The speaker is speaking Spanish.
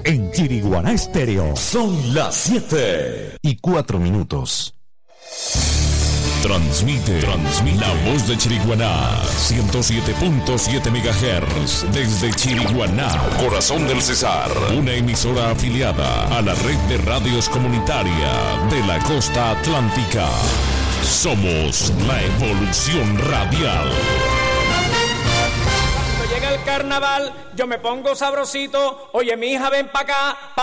en Chiriguaná Estéreo. Son las 7:04. Transmite la voz de Chiriguaná, 107.7 MHz, desde Chiriguaná, corazón del Cesar, una emisora afiliada a la red de radios comunitaria de la costa atlántica. Somos la evolución radial. Cuando llega el carnaval, yo me pongo sabrosito. Oye, mi hija, ven pa' acá.